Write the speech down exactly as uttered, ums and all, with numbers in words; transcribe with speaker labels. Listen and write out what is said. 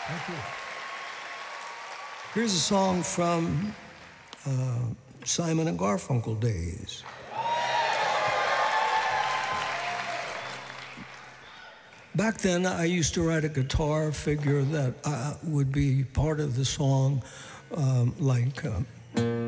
Speaker 1: Thank you. Here's a song from uh, Simon and Garfunkel days. Back then, I used to write a guitar figure that uh, would be part of the song, um, like. Uh,